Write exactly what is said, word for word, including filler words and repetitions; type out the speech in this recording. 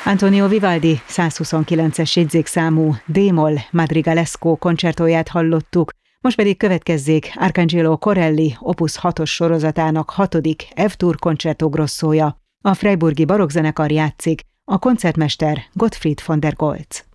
Antonio Vivaldi százhuszonkilences jegyzékszámú D-moll madrigalesco koncertóját hallottuk, most pedig következzék Arcangelo Corelli Opus hatos sorozatának hatodik F-dur Concerto Grossója. A Freiburgi Barokkzenekar játszik, a koncertmester Gottfried von der Goltz.